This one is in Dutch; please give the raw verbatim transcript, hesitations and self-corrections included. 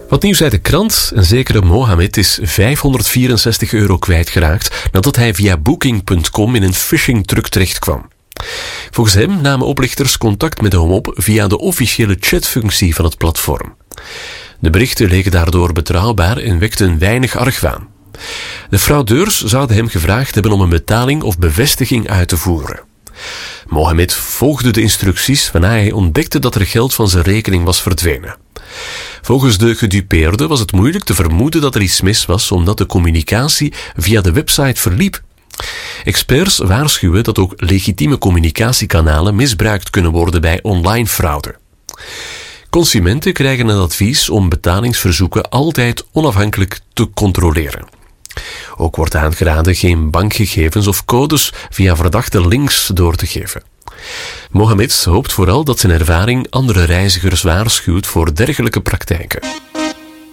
Wat nieuws uit de krant. Een zekere Mohammed is vijfhonderdvierenzestig euro kwijtgeraakt nadat hij via booking punt com in een phishing-truc terechtkwam. Volgens hem namen oplichters contact met hem op via de officiële chatfunctie van het platform. De berichten leken daardoor betrouwbaar en wekten weinig argwaan. De fraudeurs zouden hem gevraagd hebben om een betaling of bevestiging uit te voeren. Mohammed volgde de instructies waarna hij ontdekte dat er geld van zijn rekening was verdwenen. Volgens de gedupeerde was het moeilijk te vermoeden dat er iets mis was omdat de communicatie via de website verliep. Experts waarschuwen dat ook legitieme communicatiekanalen misbruikt kunnen worden bij online fraude. Consumenten krijgen het advies om betalingsverzoeken altijd onafhankelijk te controleren. Ook wordt aangeraden geen bankgegevens of codes via verdachte links door te geven. Mohammed hoopt vooral dat zijn ervaring andere reizigers waarschuwt voor dergelijke praktijken.